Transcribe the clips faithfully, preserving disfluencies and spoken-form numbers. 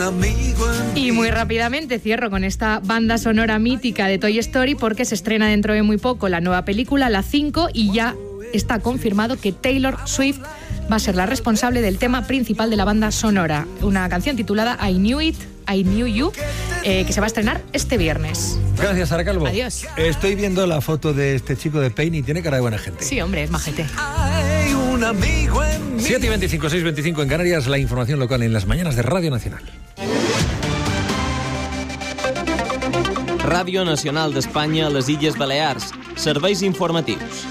Y muy rápidamente cierro con esta banda sonora mítica de Toy Story porque se estrena dentro de muy poco la nueva película, la cinco, y ya está confirmado que Taylor Swift va a ser la responsable del tema principal de la banda sonora, una canción titulada I Knew It, I Knew You, eh, que se va a estrenar este viernes. Gracias, Sara Calvo. Adiós. Estoy viendo la foto de este chico de Pain y tiene cara de buena gente. Sí, hombre, es majete. Hay un amigo en mí. siete y veinticinco, seis y veinticinco en Canarias, la información local en las mañanas de Radio Nacional. Ràdio Nacional d'Espanya a les Illes Balears. Serveis informatius.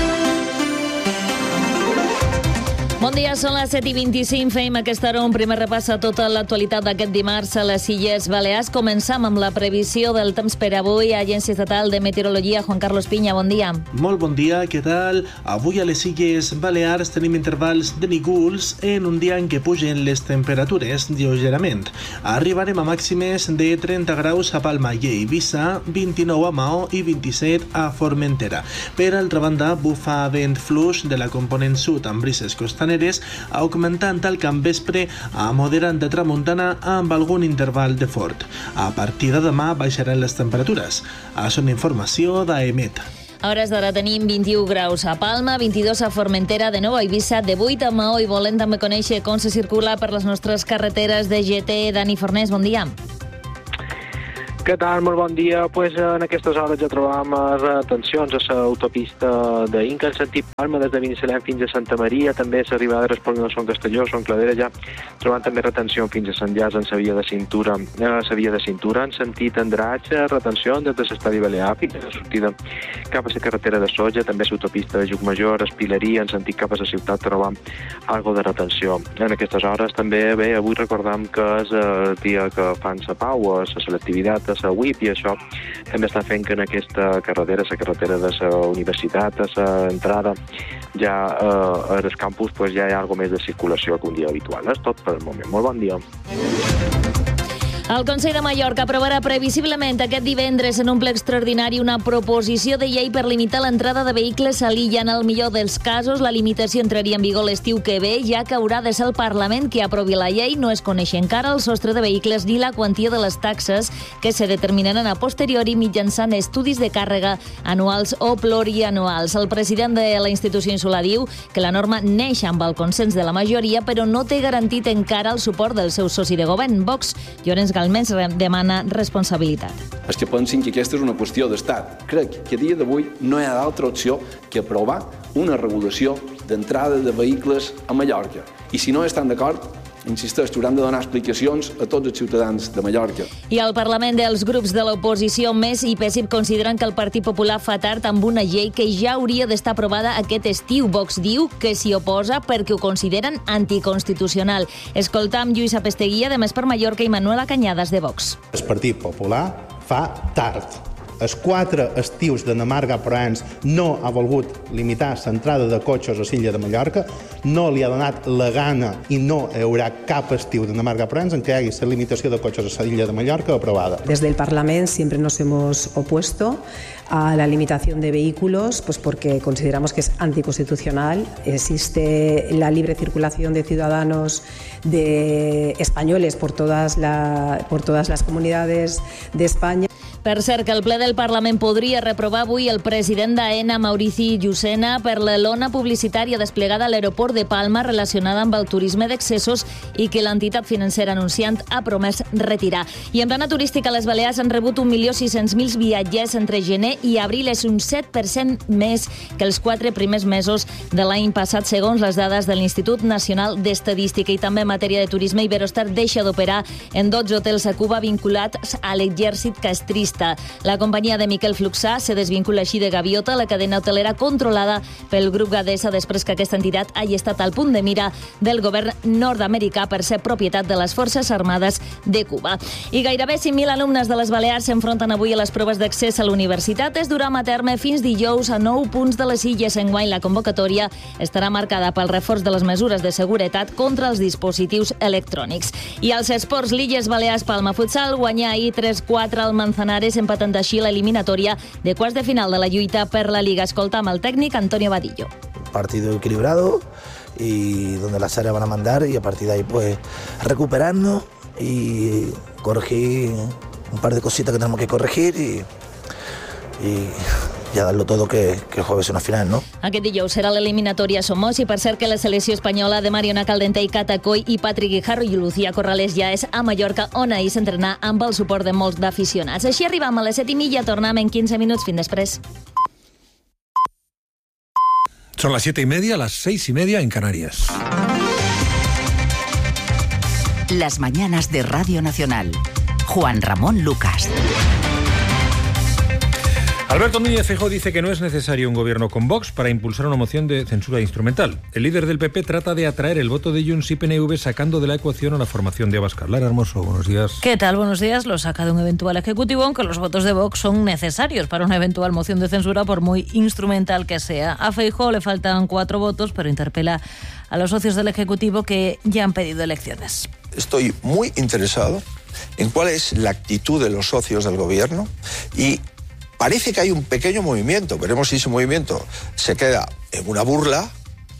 Bon dia, són les set i vint-i-cinc. Fem aquesta hora un primer repàs a tota l'actualitat d'aquest dimarts a les Illes Balears. Començam amb la previsió del temps per avui. Agència Estatal de Meteorologia, Juan Carlos Piña, bon dia. Molt bon dia, què tal? Avui a les Illes Balears tenim intervals de núvols en un dia en què pugen les temperatures lleugerament. Arribarem a màximes de trenta graus a Palma i a Eivissa, vint-i-nou a Maó i vint-i-set a Formentera. Per altra banda, bufa vent fluix de la component sud amb brises costaneres, augmentant al capvespre a moderant de tramuntana amb algun interval de fort. A partir de demà baixaran les temperatures. És una informació d'AEMET. A hores d'ara tenim vint-i-u graus a Palma, vint-i-dos a Formentera, de nou a Eivissa, divuit a Maó, i volem també conèixer com se circula per les nostres carreteres de G T. Dani Fornés, bon dia. Què tal? Molt bon dia. Pues en aquestes hores ja trobam retencions a l'autopista d'Inca en sentit Palma, des de Binissalem fins a Santa Maria, també s'arribada de Respondre a Son Castelló, Son Cladera, ja trobant també retenció fins a Sant Llàs en la via de cintura, eh, la via de cintura en sentit Andratx, retenció des de l'estadi Balear fins a la sortida cap a la carretera de Soja, també l'autopista de Llucmajor, Espileria, en sentit cap a la ciutat trobam algo de retenció. En aquestes hores també, bé, avui recordam que és el dia que fan la pau, la selectivitat, la U I P, i això també està fent que en aquesta carretera, la carretera de la universitat, a l'entrada, ja eh, al campus pues, ja hi ha alguna més de circulació que un dia habitual. És tot per el moment. Molt bon dia. El Consell de Mallorca aprovarà previsiblement aquest divendres en un ple extraordinari una proposició de llei per limitar l'entrada de vehicles a l'illa. En el millor dels casos, la limitació entraria en vigor l'estiu que ve, ja que haurà de ser el Parlament qui aprovi la llei. No es coneix encara el sostre de vehicles ni la quantia de les taxes que se determinaran a posteriori mitjançant estudis de càrrega anuals o plurianuals. El president de la institució insular diu que la norma neix amb el consens de la majoria, però no té garantit encara el suport del seu soci de govern, Vox. Llorenç almenys demana responsabilitat. És que pensin que aquesta és una qüestió d'estat. Crec que a dia d'avui no hi ha d'altra opció que aprovar una regulació d'entrada de vehicles a Mallorca. I si no estan d'acord, insisteix, hauran de donar explicacions a tots els ciutadans de Mallorca. I al Parlament dels grups de l'oposició més i P S I P consideren que el Partit Popular fa tard amb una llei que ja hauria d'estar aprovada aquest estiu. Vox diu que s'hi oposa perquè ho consideren anticonstitucional. Escoltam Lluïsa Pesteguia, de Més per Mallorca, i Manuela Cañadas, de Vox. El Partit Popular fa tard. Els quatre estius de Namarga Proens no ha volgut limitar l'entrada de cotxes a l'illa de Mallorca, no li ha donat la gana i no hi haurà cap estiu de Namarga Proens en què hi hagi la limitació de cotxes a l'illa de Mallorca aprobada. Desde el Parlamento siempre nos hemos opuesto a la limitación de vehículos, pues porque consideramos que es anticonstitucional. Existe la libre circulación de ciudadanos de españoles por todas, la, por todas las comunidades de España. Per cert, que el ple del Parlament podria reprovar avui el president d'AENA, Maurici Llucena, per la lona publicitària desplegada a l'aeroport de Palma relacionada amb el turisme d'excessos i que l'entitat financera anunciant ha promès retirar. I en plana turística, les Balears han rebut un milió sis-cents mil viatgers entre gener i abril. És un set per cent més que els quatre primers mesos de l'any passat, segons les dades de l'Institut Nacional d'Estadística. I també en matèria de turisme, Iberostar deixa d'operar en dotze hotels a Cuba vinculats a l'exèrcit castrista. La companyia de Miquel Fluxà se desvincula així de Gaviota, la cadena hotelera controlada pel grup Gadesa, després que aquesta entitat hagi estat al punt de mira del govern nord-americà per ser propietat de les Forces Armades de Cuba. I gairebé cinc mil alumnes de les Balears s'enfronten avui a les proves d'accés a la universitat. Es durà a terme fins dijous a nou punts de les illes. Enguany la convocatòria estarà marcada pel reforç de les mesures de seguretat contra els dispositius electrònics. I als esports, l'Illes Balears Palma Futsal guanyà ahir tres quatre al Manzanares, empatant així l'eliminatòria de quarts de final de la lluita per la Liga. Escoltam el tècnic Antonio Vadillo. Partido equilibrado y donde las áreas van a mandar y a partir de ahí pues recuperarnos y corregir un par de cositas que tenemos que corregir y, y ja dar-lo todo que, que el jueves és una final, no? Aquest dijous serà l'eliminatòria a Somos i per cert que la selecció espanyola de Mariona Caldentey, Cata Coll i Patrick Guijarro i Lucía Corrales ja és a Mallorca, on ahir s'entrenà amb el suport de molts d'aficionats. Així arribam a les set i mitja, tornem en quinze minuts. Fins després. Son las siete y media, las seis y media en Canarias. Las mañanas de Radio Nacional. Juan Ramón Lucas. Alberto Núñez Feijóo dice que no es necesario un gobierno con Vox para impulsar una moción de censura instrumental. El líder del P P trata de atraer el voto de Junts y P N V sacando de la ecuación a la formación de Abascal. Lara Hermoso, buenos días. ¿Qué tal? Buenos días. Lo saca de un eventual ejecutivo, aunque los votos de Vox son necesarios para una eventual moción de censura, por muy instrumental que sea. A Feijóo le faltan cuatro votos, pero interpela a los socios del ejecutivo que ya han pedido elecciones. Estoy muy interesado en cuál es la actitud de los socios del gobierno y parece que hay un pequeño movimiento. Veremos si ese movimiento se queda en una burla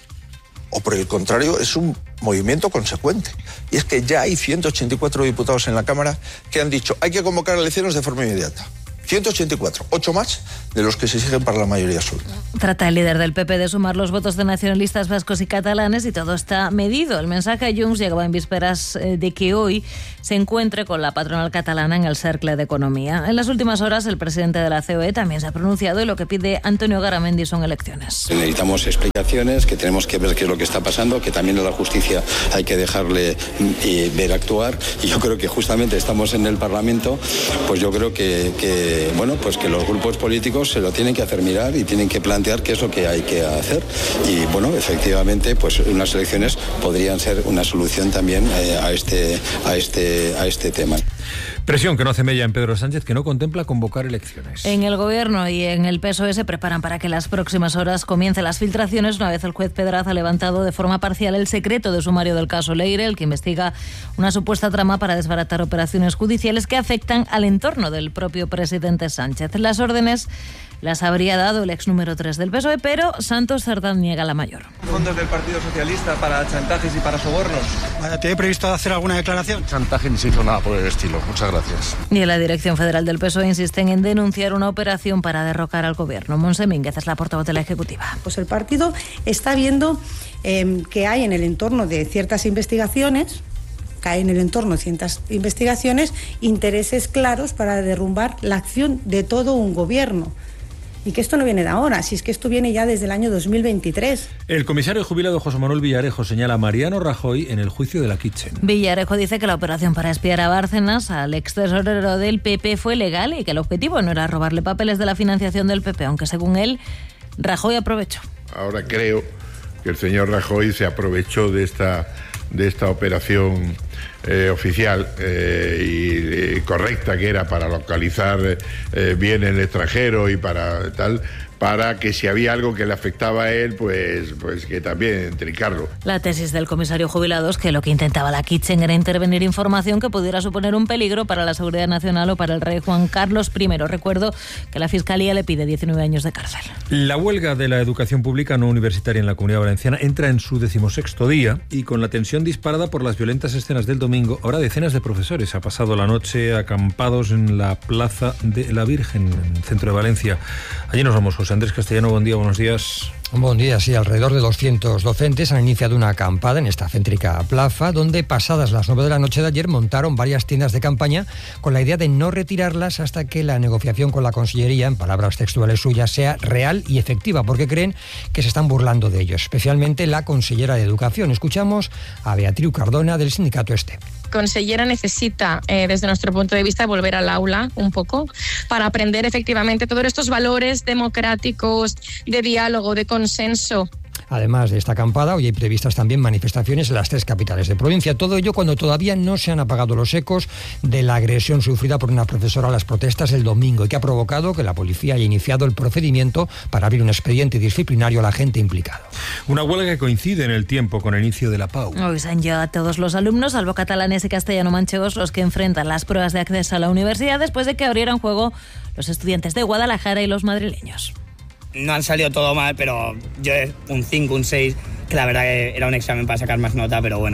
o, por el contrario, es un movimiento consecuente. Y es que ya hay ciento ochenta y cuatro diputados en la Cámara que han dicho hay que convocar elecciones de forma inmediata. ciento ochenta y cuatro, ocho más de los que se exigen para la mayoría absoluta. Trata el líder del P P de sumar los votos de nacionalistas vascos y catalanes y todo está medido. El mensaje a Junts llegaba en vísperas de que hoy se encuentre con la patronal catalana en el Cercle de Economía. En las últimas horas el presidente de la C O E también se ha pronunciado y lo que pide Antonio Garamendi son elecciones. Necesitamos explicaciones, que tenemos que ver qué es lo que está pasando, que también a la justicia hay que dejarle y ver actuar, y yo creo que justamente estamos en el Parlamento, pues yo creo que, que bueno, pues que los grupos políticos se lo tienen que hacer mirar y tienen que plantear qué es lo que hay que hacer. Y bueno, efectivamente, pues unas elecciones podrían ser una solución también eh, a este a este a este tema. Presión que no hace mella en Pedro Sánchez, que no contempla convocar elecciones. En el Gobierno y en el P S O E se preparan para que en las próximas horas comiencen las filtraciones, una vez el juez Pedraza ha levantado de forma parcial el secreto de sumario del caso Leire, el que investiga una supuesta trama para desbaratar operaciones judiciales que afectan al entorno del propio presidente Sánchez. Las órdenes las habría dado el ex número tres del P S O E, pero Santos Cerdá niega la mayor. ¿Fondos del Partido Socialista para chantajes y para sobornos? ¿Tiene previsto hacer alguna declaración? Chantaje ni se hizo nada por el estilo. Muchas gracias. Y en la Dirección Federal del P S O E insisten en denunciar una operación para derrocar al gobierno. Monse Mínguez es la portavoz de la Ejecutiva. Pues el partido está viendo eh, que hay en el entorno de ciertas investigaciones, cae en el entorno de ciertas investigaciones, intereses claros para derrumbar la acción de todo un gobierno. Y que esto no viene de ahora, si es que esto viene ya desde el año dos mil veintitrés. El comisario jubilado José Manuel Villarejo señala a Mariano Rajoy en el juicio de la Kitchen. Villarejo dice que la operación para espiar a Bárcenas, al ex tesorero del P P, fue legal y que el objetivo no era robarle papeles de la financiación del P P, aunque según él, Rajoy aprovechó. Ahora creo que el señor Rajoy se aprovechó de esta, de esta operación Eh, oficial eh, y eh, correcta que era para localizar eh, bien en el extranjero y para tal, para que si había algo que le afectaba a él, pues, pues que también trincarlo. La tesis del comisario jubilado es que lo que intentaba la Kitchen era intervenir información que pudiera suponer un peligro para la seguridad nacional o para el rey Juan Carlos primero. Recuerdo que la Fiscalía le pide diecinueve años de cárcel. La huelga de la educación pública no universitaria en la Comunidad Valenciana entra en su decimosexto día y con la tensión disparada por las violentas escenas del domingo, ahora decenas de profesores han pasado la noche acampados en la Plaza de la Virgen, en el centro de Valencia. Allí nos vamos, José Andrés Castellano, buen día, buenos días. Buen día, sí, alrededor de doscientos docentes han iniciado una acampada en esta céntrica plaza, donde pasadas las nueve de la noche de ayer montaron varias tiendas de campaña con la idea de no retirarlas hasta que la negociación con la Consellería, en palabras textuales suyas, sea real y efectiva, porque creen que se están burlando de ellos, especialmente la consellera de Educación. Escuchamos a Beatriu Cardona del sindicato ESTE. Consellera necesita, eh, desde nuestro punto de vista, volver al aula un poco para aprender efectivamente todos estos valores democráticos, de diálogo, de consenso. Además de esta acampada, hoy hay previstas también manifestaciones en las tres capitales de provincia. Todo ello cuando todavía no se han apagado los ecos de la agresión sufrida por una profesora a las protestas el domingo y que ha provocado que la policía haya iniciado el procedimiento para abrir un expediente disciplinario al agente implicado. Una huelga que coincide en el tiempo con el inicio de la P A U. Hoy se han llevado a todos los alumnos, salvo catalanes y castellano-manchegos, los que enfrentan las pruebas de acceso a la universidad después de que abrieran juego los estudiantes de Guadalajara y los madrileños. No han salido todo mal, pero yo un cinco, un seis, que la verdad que era un examen para sacar más nota, pero bueno,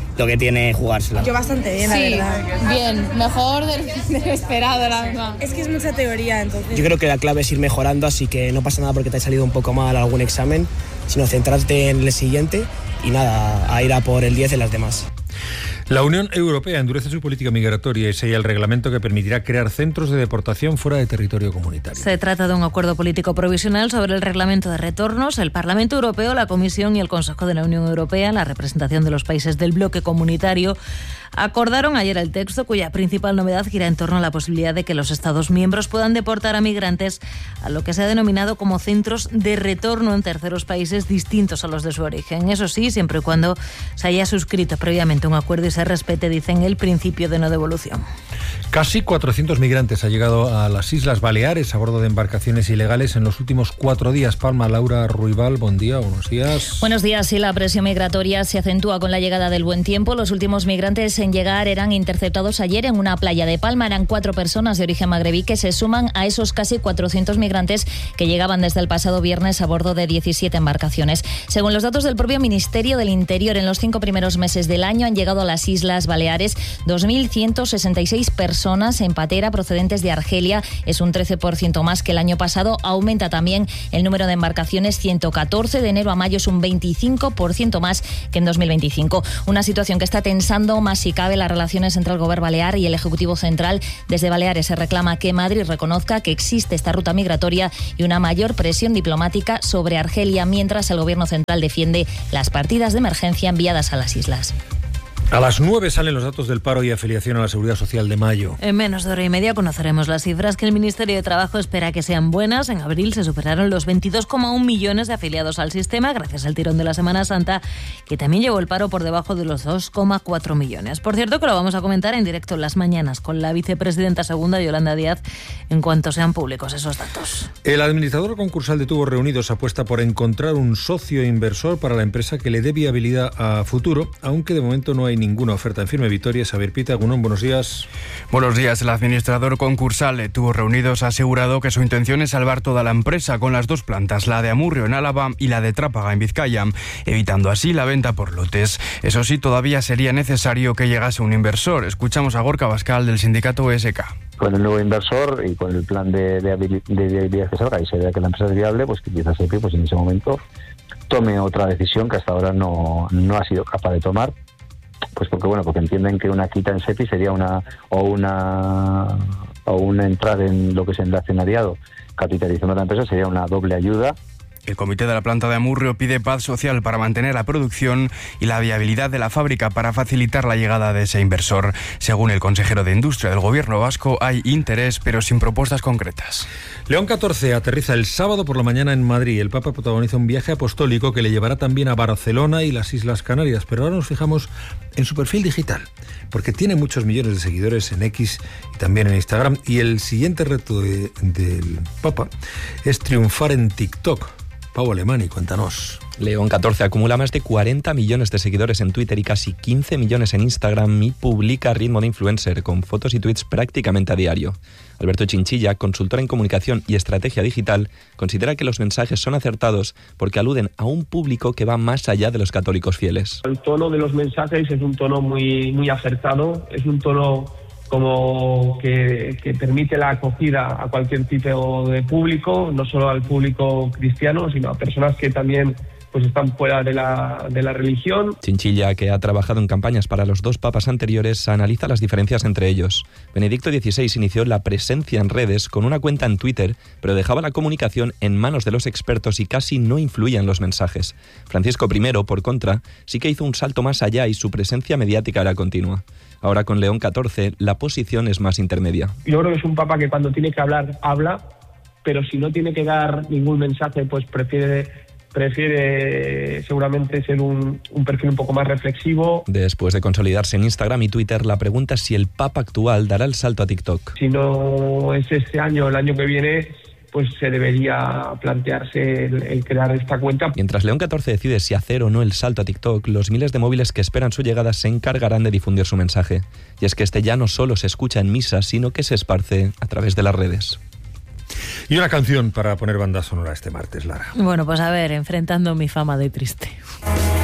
lo que tiene jugársela. Yo bastante bien, sí, la verdad. Bien, mejor de, de lo esperado, la verdad. Es que es mucha teoría, entonces. Yo creo que la clave es ir mejorando, así que no pasa nada porque te ha salido un poco mal algún examen, sino centrarte en el siguiente y nada, a ir a por el diez en las demás. La Unión Europea endurece su política migratoria y sella el reglamento que permitirá crear centros de deportación fuera de territorio comunitario. Se trata de un acuerdo político provisional sobre el reglamento de retornos. El Parlamento Europeo, la Comisión y el Consejo de la Unión Europea, la representación de los países del bloque comunitario, acordaron ayer el texto, cuya principal novedad gira en torno a la posibilidad de que los Estados miembros puedan deportar a migrantes a lo que se ha denominado como centros de retorno en terceros países distintos a los de su origen. Eso sí, siempre y cuando se haya suscrito previamente un acuerdo y se respete, dicen, el principio de no devolución. Casi cuatrocientos migrantes han llegado a las Islas Baleares a bordo de embarcaciones ilegales en los últimos cuatro días. Palma, Laura Ruibal, buen día, buenos días. Buenos días. Sí, la presión migratoria se acentúa con la llegada del buen tiempo. Los últimos migrantes en llegar eran interceptados ayer en una playa de Palma. Eran cuatro personas de origen magrebí que se suman a esos casi cuatrocientos migrantes que llegaban desde el pasado viernes a bordo de diecisiete embarcaciones. Según los datos del propio Ministerio del Interior, en los cinco primeros meses del año han llegado a las Islas Baleares dos mil ciento sesenta y seis personas en patera procedentes de Argelia. Es un trece por ciento más que el año pasado. Aumenta también el número de embarcaciones, ciento catorce. De enero a mayo es un veinticinco por ciento más que en dos mil veinticinco. Una situación que está tensando más si cabe las relaciones entre el Gobierno balear y el Ejecutivo Central. Desde Baleares se reclama que Madrid reconozca que existe esta ruta migratoria y una mayor presión diplomática sobre Argelia, mientras el Gobierno Central defiende las partidas de emergencia enviadas a las islas. A las nueve salen los datos del paro y afiliación a la Seguridad Social de mayo. En menos de hora y media conoceremos las cifras que el Ministerio de Trabajo espera que sean buenas. En abril se superaron los veintidós coma uno millones de afiliados al sistema, gracias al tirón de la Semana Santa, que también llevó el paro por debajo de los dos coma cuatro millones. Por cierto, que lo vamos a comentar en directo en las mañanas con la vicepresidenta segunda, Yolanda Díaz, en cuanto sean públicos esos datos. El administrador concursal de Tubos Reunidos apuesta por encontrar un socio inversor para la empresa que le dé viabilidad a futuro, aunque de momento no hay ninguna oferta en firme. Vitoria, Xavier Pita, Gunón, buenos días. Buenos días. El administrador concursal de Tubos Reunidos ha asegurado que su intención es salvar toda la empresa con las dos plantas, la de Amurrio en Álava y la de Trápaga en Vizcaya, evitando así la venta por lotes. Eso sí, todavía sería necesario que llegase un inversor. Escuchamos a Gorka Bascal del sindicato E S K. Con el nuevo inversor y con el plan de, de, de viabilidad que salga y se vea que la empresa es viable, pues que quizás EPI, pues en ese momento tome otra decisión que hasta ahora no, no ha sido capaz de tomar. Pues porque bueno, porque entienden que una quita en SEPI sería una o una o una entrada en lo que es el accionariado capitalizando la empresa, sería una doble ayuda. El comité de la planta de Amurrio pide paz social para mantener la producción y la viabilidad de la fábrica para facilitar la llegada de ese inversor. Según el consejero de Industria del Gobierno vasco, hay interés, pero sin propuestas concretas. León catorce aterriza el sábado por la mañana en Madrid. El Papa protagoniza un viaje apostólico que le llevará también a Barcelona y las Islas Canarias. Pero ahora nos fijamos en su perfil digital, porque tiene muchos millones de seguidores en X y también en Instagram. Y el siguiente reto de, del Papa es triunfar en TikTok. Pau Alemani, cuéntanos. León catorce acumula más de cuarenta millones de seguidores en Twitter y casi quince millones en Instagram y publica a ritmo de influencer, con fotos y tweets prácticamente a diario. Alberto Chinchilla, consultor en comunicación y estrategia digital, considera que los mensajes son acertados porque aluden a un público que va más allá de los católicos fieles. El tono de los mensajes es un tono muy, muy acertado, es un tono como que, que permite la acogida a cualquier tipo de público, no solo al público cristiano, sino a personas que también pues están fuera de la, de la religión. Chinchilla, que ha trabajado en campañas para los dos papas anteriores, analiza las diferencias entre ellos. Benedicto dieciséis inició la presencia en redes con una cuenta en Twitter, pero dejaba la comunicación en manos de los expertos y casi no influía en los mensajes. Francisco primero, por contra, sí que hizo un salto más allá y su presencia mediática era continua. Ahora con León catorce, la posición es más intermedia. Yo creo que es un papa que cuando tiene que hablar, habla, pero si no tiene que dar ningún mensaje, pues prefiere... prefiere seguramente ser un, un perfil un poco más reflexivo. Después de consolidarse en Instagram y Twitter, la pregunta es si el Papa actual dará el salto a TikTok. Si no es este año, el año que viene, pues se debería plantearse el, el crear esta cuenta. Mientras León catorce decide si hacer o no el salto a TikTok, los miles de móviles que esperan su llegada se encargarán de difundir su mensaje. Y es que este ya no solo se escucha en misa, sino que se esparce a través de las redes. Y una canción para poner banda sonora este martes, Lara. Bueno, pues a ver, enfrentando mi fama de triste.